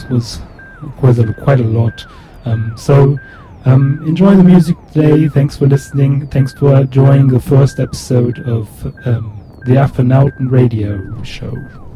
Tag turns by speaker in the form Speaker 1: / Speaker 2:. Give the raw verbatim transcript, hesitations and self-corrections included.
Speaker 1: was quite a, quite a lot. Um, so um, enjoy the music today. Thanks for listening. Thanks for enjoying the first episode of um, the Afternouten Radio Show.